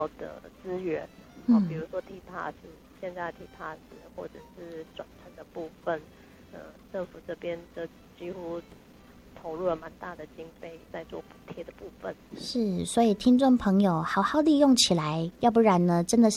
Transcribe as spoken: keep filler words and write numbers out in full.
的资源， 嗯、 哦，比如说 T Pass 现在 T Pass 或者是转乘的部分，呃，政府这边的几乎投入了蛮大的经费在做补贴的部分。 是，所以听众朋友好好利用起来，要不然呢，真的是